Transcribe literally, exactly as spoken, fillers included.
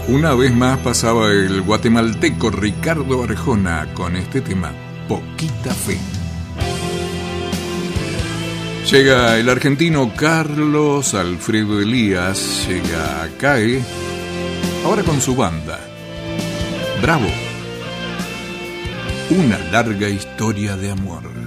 Una vez más pasaba el guatemalteco Ricardo Arjona con este tema, Poquita Fe. Llega el argentino Carlos Alfredo Elías, llega CAE, ahora con su banda. Bravo. Una larga historia de amor.